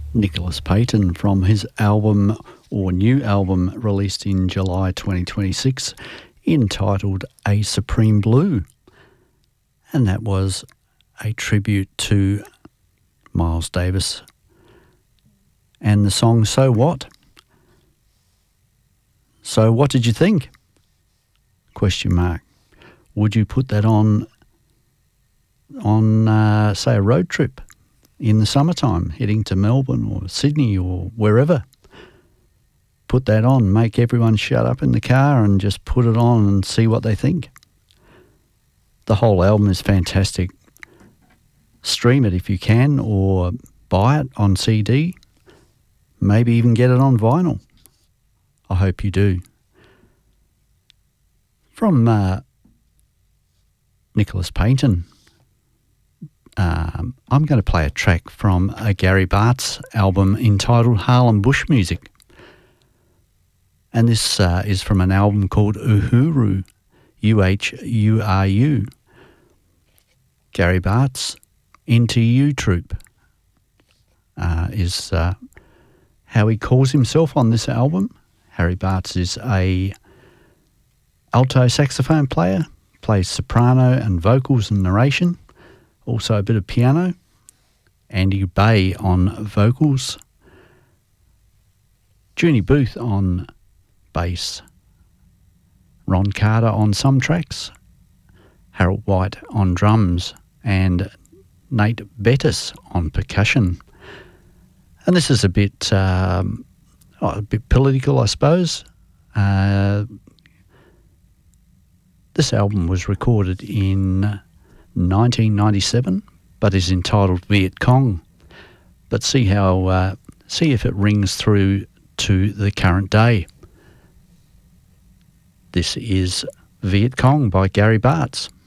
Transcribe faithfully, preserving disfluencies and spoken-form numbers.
Nicholas Payton from his album or new album released in July twenty twenty-six entitled A Supreme Blue. And that was a tribute to Miles Davis and the song So What? So what did you think? Question mark. Would you put that on, on uh, say, a road trip in the summertime, heading to Melbourne or Sydney or wherever? Put that on, make everyone shut up in the car and just put it on and see what they think. The whole album is fantastic. Stream it if you can, or buy it on C D. Maybe even get it on vinyl. I hope you do. From uh, Nicholas Payton, um, I'm going to play a track from a Gary Bartz album entitled Harlem Bush Music. And this uh, is from an album called Uhuru, U H U R U. Gary Bartz, Into You Troop, uh, is uh, how he calls himself on this album. Harry Bartz is a alto saxophone player, plays soprano and vocals and narration, also a bit of piano. Andy Bay on vocals, Junie Booth on bass, Ron Carter on some tracks, Harold White on drums, and Nate Bettis on percussion. And this is a bit um, oh, a bit political, I suppose. Uh, this album was recorded in nineteen ninety-seven, but is entitled Viet Cong. But see how uh, see if it rings through to the current day. This is Viet Cong by Gary Bartz.